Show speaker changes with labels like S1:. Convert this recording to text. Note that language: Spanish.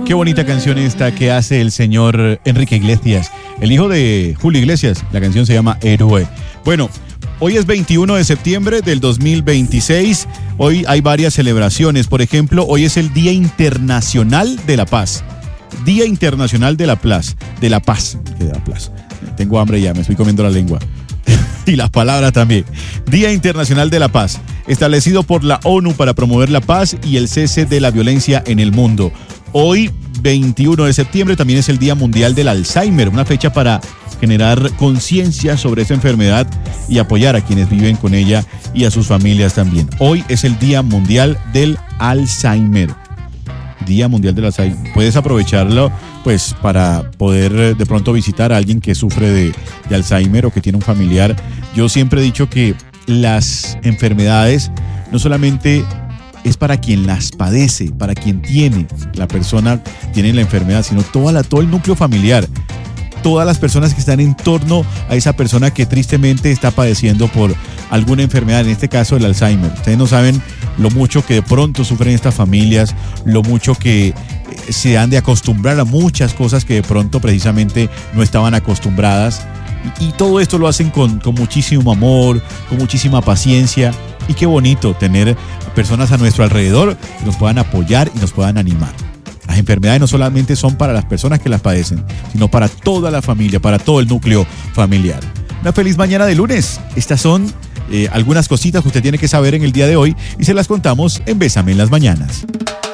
S1: Qué bonita canción esta que hace el señor Enrique Iglesias, el hijo de Julio Iglesias. La canción se llama Héroe. Bueno, hoy es 21 de septiembre del 2026. Hoy hay varias celebraciones. Por ejemplo, hoy es el Día Internacional de la Paz. Día Internacional de la Paz. De la Paz. Tengo hambre ya, me estoy comiendo la lengua. Y las palabras también. Día Internacional de la Paz, establecido por la ONU para promover la paz y el cese de la violencia en el mundo. Hoy, 21 de septiembre, también es el Día Mundial del Alzheimer, una fecha para generar conciencia sobre esta enfermedad y apoyar a quienes viven con ella y a sus familias también. Hoy es el Día Mundial del Alzheimer. Día Mundial del Alzheimer. Puedes aprovecharlo pues para poder de pronto visitar a alguien que sufre de Alzheimer o que tiene un familiar. Yo siempre he dicho que las enfermedades no solamente es para quien las padece, para quien la persona tiene la enfermedad, sino todo el núcleo familiar. Todas las personas que están en torno a esa persona que tristemente está padeciendo por alguna enfermedad, en este caso el Alzheimer. Ustedes no saben lo mucho que de pronto sufren estas familias, lo mucho que se han de acostumbrar a muchas cosas que de pronto precisamente no estaban acostumbradas. Y todo esto lo hacen con muchísimo amor, con muchísima paciencia. Y qué bonito tener personas a nuestro alrededor que nos puedan apoyar y nos puedan animar. Las enfermedades no solamente son para las personas que las padecen, sino para toda la familia, para todo el núcleo familiar. Una feliz mañana de lunes. Estas son algunas cositas que usted tiene que saber en el día de hoy y se las contamos en Bésame en las Mañanas.